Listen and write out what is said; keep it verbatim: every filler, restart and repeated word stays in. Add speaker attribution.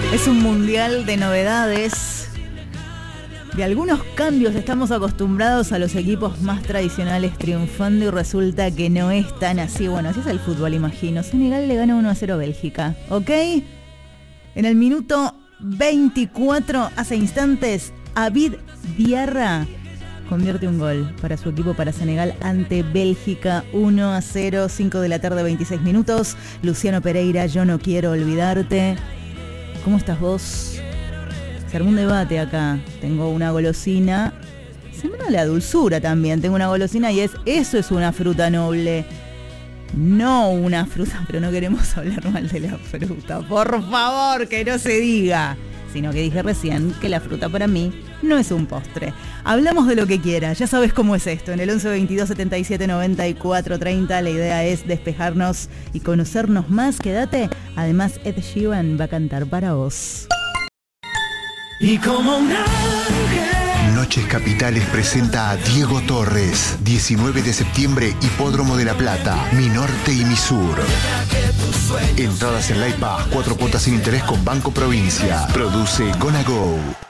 Speaker 1: Es un mundial de novedades, de algunos cambios. Estamos acostumbrados a los equipos más tradicionales triunfando y resulta que no es tan así. Bueno, así es el fútbol, imagino. Senegal le gana uno a cero a Bélgica, ¿ok? En el minuto veinticuatro, hace instantes, Abid Diarra convierte un gol para su equipo, para Senegal, ante Bélgica, uno a cero, cinco de la tarde, veintiséis minutos. Luciano Pereira, yo no quiero olvidarte. ¿Cómo estás vos? Se armó un debate acá. Tengo una golosina. Se me da la dulzura también. Tengo una golosina y es, eso es una fruta noble. No una fruta, pero no queremos hablar mal de la fruta. Por favor, que no se diga. Sino que dije recién que la fruta para mí no es un postre. Hablamos de lo que quiera, ya sabes cómo es esto. En el once veintidós setenta y siete noventa y cuatro treinta la idea es despejarnos y conocernos más. Quédate, además Ed Sheeran va a cantar para vos.
Speaker 2: Y como un ángel.
Speaker 3: Noches Capitales presenta a Diego Torres. diecinueve de septiembre, Hipódromo de La Plata, Mi Norte y Mi Sur. Entradas en Light Pass, cuatro cuotas sin interés con Banco Provincia. Produce Gonna Go.